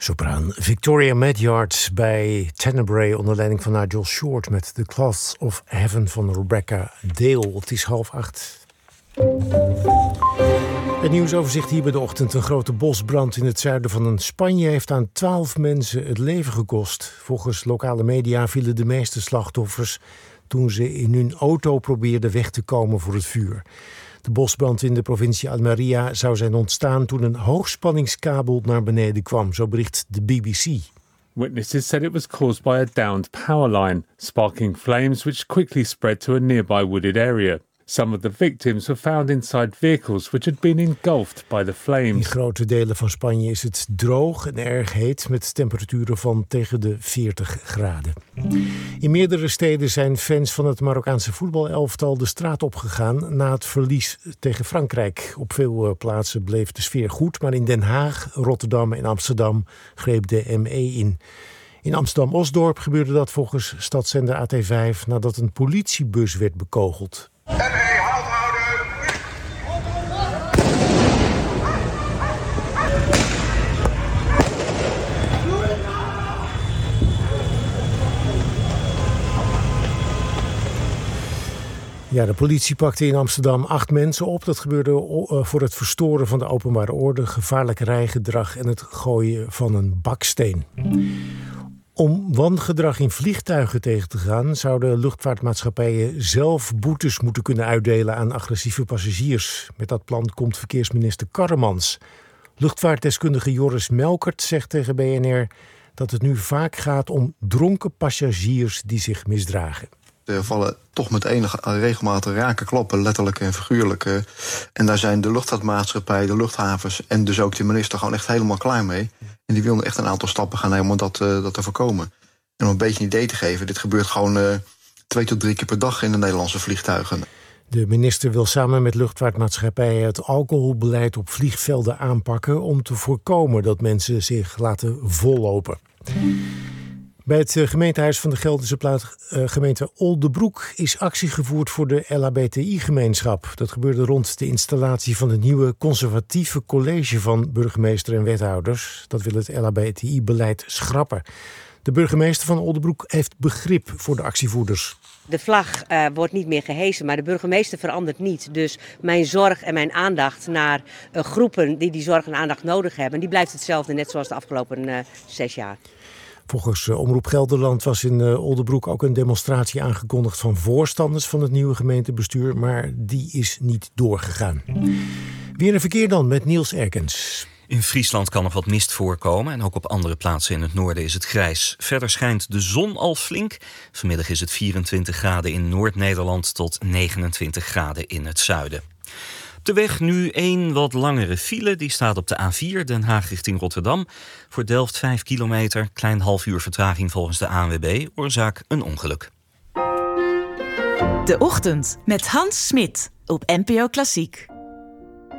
Sopraan Victoria Madyard bij Tenebrae onder leiding van Nigel Short met The Cloths of Heaven van Rebecca Dale. Het is 7:30. Het nieuwsoverzicht hier bij de ochtend. Een grote bosbrand in het zuiden van Spanje heeft aan 12 mensen het leven gekost. Volgens lokale media vielen de meeste slachtoffers toen ze in hun auto probeerden weg te komen voor het vuur. De bosbrand in de provincie Almería zou zijn ontstaan toen een hoogspanningskabel naar beneden kwam, zo bericht de BBC. Witnesses said it was caused by a downed power line, sparking flames which quickly spread to a nearby wooded area. Some of the victims were found inside vehicles which had been engulfed by the flames. In grote delen van Spanje is het droog en erg heet met temperaturen van tegen de 40 graden. In meerdere steden zijn fans van het Marokkaanse voetbalelftal de straat opgegaan na het verlies tegen Frankrijk. Op veel plaatsen bleef de sfeer goed, maar in Den Haag, Rotterdam en Amsterdam greep de ME in. In Amsterdam-Osdorp gebeurde dat volgens stadszender AT5 nadat een politiebus werd bekogeld. Ja, de politie pakte in Amsterdam 8 mensen op. Dat gebeurde voor het verstoren van de openbare orde, gevaarlijk rijgedrag en het gooien van een baksteen. Om wangedrag in vliegtuigen tegen te gaan, zouden luchtvaartmaatschappijen zelf boetes moeten kunnen uitdelen aan agressieve passagiers. Met dat plan komt verkeersminister Karremans. Luchtvaartdeskundige Joris Melkert zegt tegen BNR dat het nu vaak gaat om dronken passagiers die zich misdragen. Er vallen toch met enige regelmatig rake klappen, letterlijk en figuurlijk. En daar zijn de luchtvaartmaatschappij, de luchthavens en dus ook de minister gewoon echt helemaal klaar mee. En die willen echt een aantal stappen gaan nemen om dat te voorkomen. En om een beetje een idee te geven, dit gebeurt gewoon 2 tot 3 keer per dag in de Nederlandse vliegtuigen. De minister wil samen met luchtvaartmaatschappijen het alcoholbeleid op vliegvelden aanpakken om te voorkomen dat mensen zich laten vollopen. Bij het gemeentehuis van de Gelderse gemeente Oldebroek is actie gevoerd voor de LHBTI-gemeenschap. Dat gebeurde rond de installatie van het nieuwe conservatieve college van burgemeester en wethouders. Dat wil het LHBTI-beleid schrappen. De burgemeester van Oldebroek heeft begrip voor de actievoerders. De vlag wordt niet meer gehesen, maar de burgemeester verandert niet. Dus mijn zorg en mijn aandacht naar groepen die zorg en aandacht nodig hebben, die blijft hetzelfde, net zoals de afgelopen 6 jaar. Volgens Omroep Gelderland was in Oldebroek ook een demonstratie aangekondigd van voorstanders van het nieuwe gemeentebestuur, maar die is niet doorgegaan. Weer een verkeer dan met Niels Erkens. In Friesland kan nog wat mist voorkomen en ook op andere plaatsen in het noorden is het grijs. Verder schijnt de zon al flink. Vanmiddag is het 24 graden in Noord-Nederland tot 29 graden in het zuiden. Op de weg nu een wat langere file. Die staat op de A4 Den Haag richting Rotterdam. Voor Delft 5 kilometer, klein half uur vertraging volgens de ANWB. Oorzaak een ongeluk. De Ochtend met Hans Smit op NPO Klassiek.